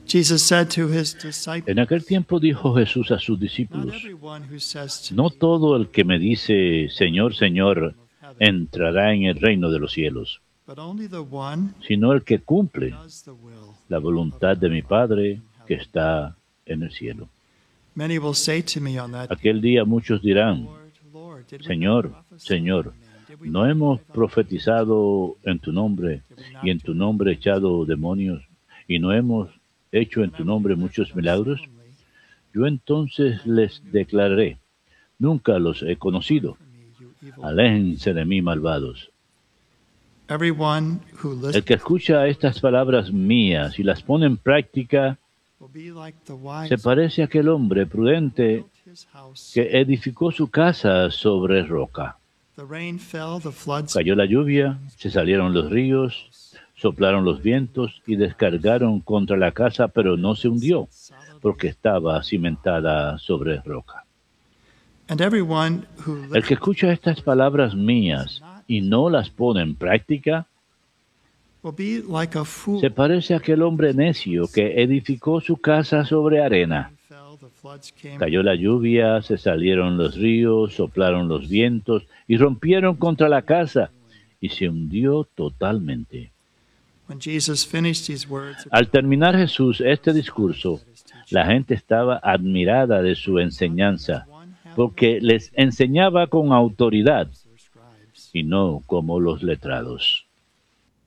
Jesus said to his disciples, En aquel tiempo dijo Jesús a sus "Not discípulos: everyone who says to no me, todo el que me dice Señor, Señor, entrará en el reino de los cielos, but only the one sino el que who cumple does the will la of voluntad de my mi Father Padre in que heaven." está en el cielo. Many will say to me on that day, Aquel día muchos dirán: Lord, Lord, did we not Señor, prophesy in Señor, your name? Did we ¿no not hemos drive out demons? profetizado en tu nombre Did we y not en do tu many nombre wonders in echado your name? demonios y no hemos hecho en Then I tu will be nombre lifted muchos up milagros? solemnly, Yo entonces and I will les knew you. declararé: nunca los he Depart conocido. from me, you evil Aléjense workers. de mí, malvados. Everyone who El que listens to escucha these estas palabras mías y las pone en práctica will be like the se wise parece a aquel hombre who prudente built his house. que edificó su casa sobre roca. The rain fell, the floods Cayó la lluvia, se salieron los ríos, soplaron los vientos y descargaron contra la casa, pero no se hundió, porque estaba cimentada sobre roca. and everyone who El que listens escucha estas palabras mías y no las pone en práctica will be like a fool. se parece a aquel hombre necio que edificó su casa sobre arena. Rain fell, the floods came. Cayó la lluvia, se salieron los ríos, soplaron los vientos y rompieron contra la casa y se hundió totalmente. When Jesus finished these words, Al terminar Jesús este discurso, la gente estaba admirada de su enseñanza, porque les enseñaba con autoridad y no como los letrados.